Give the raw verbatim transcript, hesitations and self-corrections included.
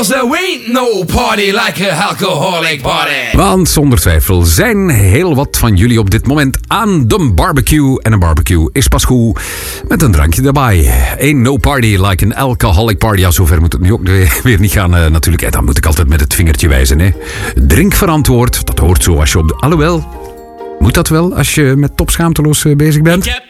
There ain't no party like a alcoholic party. Want zonder twijfel zijn heel wat van jullie op dit moment aan de barbecue. En een barbecue is pas goed met een drankje erbij. Ain't no party like an alcoholic party. Ja, zover moet het nu ook weer niet gaan uh, natuurlijk. En dan moet ik altijd met het vingertje wijzen. Hè. Drink verantwoord. Dat hoort zo als je op de... Alhoewel, moet dat wel als je met topschaamteloos uh, bezig bent? Yep.